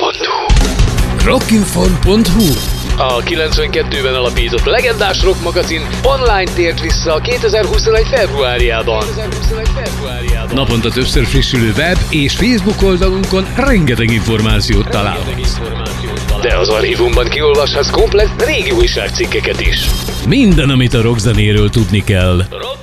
Rockinform.hu A 92-ben alapított legendás rock magazin online tért vissza 2021. februárjában. Naponta többször frissülő web és Facebook oldalunkon rengeteg információt találhatsz. De az archívumban kiolvashatsz komplett régi újságcikkeket is. Minden, amit a rockzenéről tudni kell.